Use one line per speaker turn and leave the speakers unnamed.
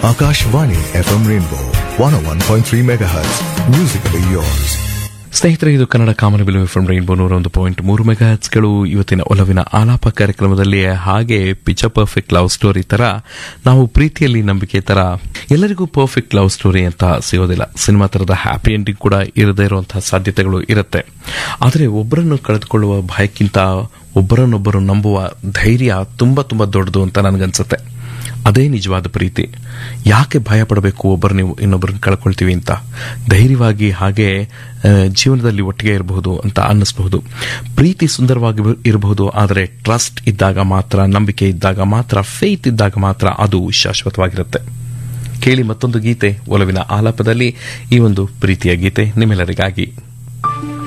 Akashvani FM Rainbow 101.3 MHz. Musically yours.
ಸ್ನೇಹಿತರೆ, ಇದು ಕನ್ನಡ ಕಾಮನಬಿಲ್ಲು FM rainbow 101.3 ಮೆಗಾಹೆರ್ಟ್ಸ್ಗಳು. ಇವತ್ತಿನ ಒಲವಿನ ಆಲಾಪ ಕಾರ್ಯಕ್ರಮದಲ್ಲಿ ಹಾಗೆ ಪಿಕ್ಚರ್ ಪರ್ಫೆಕ್ಟ್ ಲವ್ ಸ್ಟೋರಿ ತರ ನಾವು ಪ್ರೀತಿಯಲ್ಲಿ ನಂಬಿಕೆ ತರ ಎಲ್ಲರಿಗೂ ಪರ್ಫೆಕ್ಟ್ ಲವ್ ಸ್ಟೋರಿ ಅಂತ ಸಿಗೋದಿಲ್ಲ. ಸಿನಿಮಾ ತರದ ಹ್ಯಾಪಿ ಎಂಡಿಂಗ್ ಕೂಡ ಇರದೇ ಇರುವಂತಹ ಸಾಧ್ಯತೆಗಳು ಇರುತ್ತೆ. ಆದರೆ ಒಬ್ಬರನ್ನು ಕಳೆದುಕೊಳ್ಳುವ ಭಯಕ್ಕಿಂತ ಒಬ್ಬರನ್ನೊಬ್ಬರು ನಂಬುವ ಧೈರ್ಯ ತುಂಬಾ ತುಂಬಾ ದೊಡ್ಡದು ಅಂತ ನನಗನ್ಸುತ್ತೆ. ಅದೇ ನಿಜವಾದ ಪ್ರೀತಿ. ಯಾಕೆ ಭಯ ಪಡಬೇಕು ಒಬ್ಬರು ಇನ್ನೊಬ್ಬರನ್ನ ಕಳ್ಕೊಳ್ತೀವಿ ಅಂತ? ಧೈರ್ಯವಾಗಿ ಹಾಗೆ ಜೀವನದಲ್ಲಿ ಒಟ್ಟಿಗೆ ಇರಬಹುದು ಅಂತ ಅನ್ನಿಸಬಹುದು. ಪ್ರೀತಿ ಸುಂದರವಾಗಿ ಇರಬಹುದು, ಆದರೆ ಟ್ರಸ್ಟ್ ಇದ್ದಾಗ ಮಾತ್ರ, ನಂಬಿಕೆ ಇದ್ದಾಗ ಮಾತ್ರ, ಫೇತ್ ಇದ್ದಾಗ ಮಾತ್ರ ಅದು ಶಾಶ್ವತವಾಗಿರುತ್ತೆ. ಕೇಳಿ ಮತ್ತೊಂದು ಗೀತೆ ಒಲವಿನ ಆಲಾಪದಲ್ಲಿ. ಈ ಒಂದು ಪ್ರೀತಿಯ ಗೀತೆ ನಿಮ್ಮೆಲ್ಲರಿಗಾಗಿ.